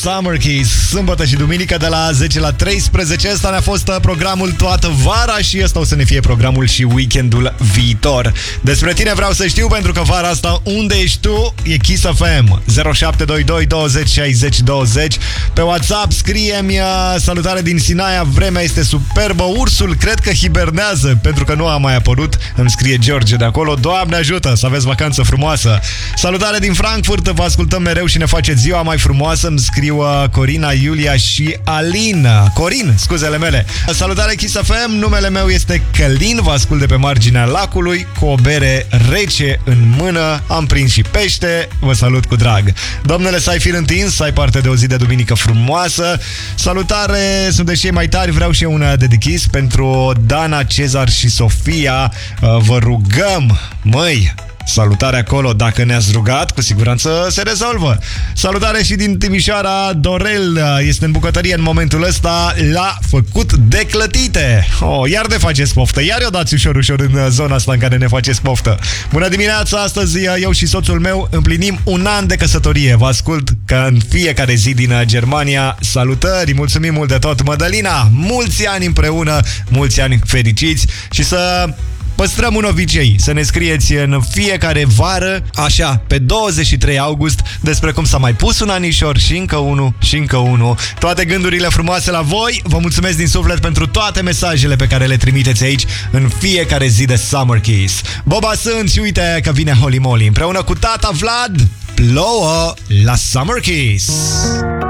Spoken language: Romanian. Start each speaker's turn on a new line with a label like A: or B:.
A: Summer Keys, sâmbătă și duminică de la 10 la 13. Ăsta ne-a fost programul toată vara și ăsta o să ne fie programul și weekendul viitor. Despre tine vreau să știu, pentru că vara asta unde ești tu? E Kiss FM 0722 20 60 20. Pe WhatsApp scrie-mi: salutare din Sinaia, vremea este superbă, ursul cred că hibernează pentru că nu a mai apărut. Îmi scrie George de acolo. Doamne ajută, să aveți vacanță frumoasă. Salutare din Frankfurt, vă ascultăm mereu și ne faceți ziua mai frumoasă. Îmi scriu Corina, Iulia și Alin. Corin, scuzele mele. Salutare Kiss FM, numele meu este Călin, vă ascult de pe marginea lacului cu o bere rece în mână. Am prins și pește, vă salut cu drag. Domnule, să ai fir întins, să ai parte de o zi de duminică frumoasă. Salutare, sunteți și mai tari, vreau și eu una de Kiss pentru Dana, Cezar și Sofia. Vă rugăm, măi, salutare acolo, dacă ne-ați rugat, cu siguranță se rezolvă. Salutare și din Timișoara, Dorel este în bucătărie în momentul ăsta, l-a făcut de clătite. Iar ne faceți poftă, iar eu dați ușor în zona asta în care ne faceți poftă. Bună dimineața, astăzi eu și soțul meu împlinim un an de căsătorie. Vă ascult ca în fiecare zi din Germania. Salutări, mulțumim mult de tot, Mădălina. Mulți ani împreună, mulți ani fericiți și să păstrăm un obicei, să ne scrieți în fiecare vară, așa, pe 23 august, despre cum s-a mai pus un anișor și încă unul și încă unul. Toate gândurile frumoase la voi. Vă mulțumesc din suflet pentru toate mesajele pe care le trimiteți aici în fiecare zi de Summer Kiss. Boba sunt și uite că vine Holy Moly împreună cu tata Vlad. Plouă la Summer Kiss.